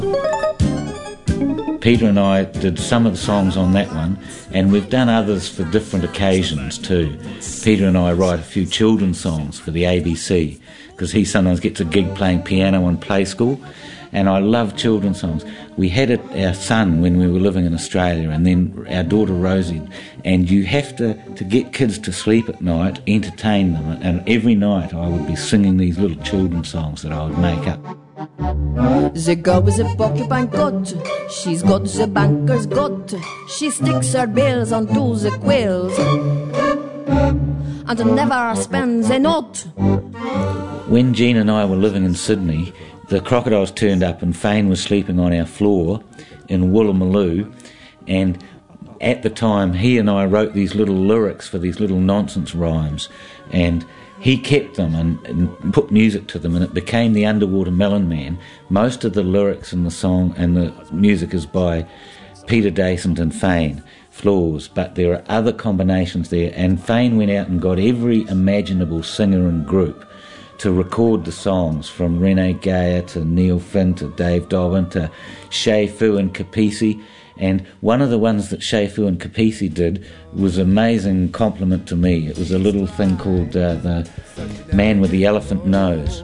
Peter and I did some of the songs on that one, and we've done others for different occasions too. Peter and I write a few children's songs for the ABC, because he sometimes gets a gig playing piano on Play School, and I love children's songs. We had our son when we were living in Australia, and then our daughter Rosie, and you have to get kids to sleep at night, entertain them, and every night I would be singing these little children's songs that I would make up. The girl with the porcupine coat, she's got the banker's goat. She sticks her bills onto the quills and never spends a note. When Jean and I were living in Sydney, the crocodiles turned up and Fane was sleeping on our floor in Woolloomooloo, and at the time he and I wrote these little lyrics for these little nonsense rhymes, and he kept them and put music to them, and it became the Underwater Melon Man. Most of the lyrics in the song and the music is by Peter Dasent and Fane Floors, but there are other combinations there, and Fane went out and got every imaginable singer and group to record the songs, from Rene Geyer to Neil Finn to Dave Dobbin to Shay Fu and Kapisi. And one of the ones that Shay Fu and Kapisi did was an amazing compliment to me. It was a little thing called The Man with the Elephant Nose.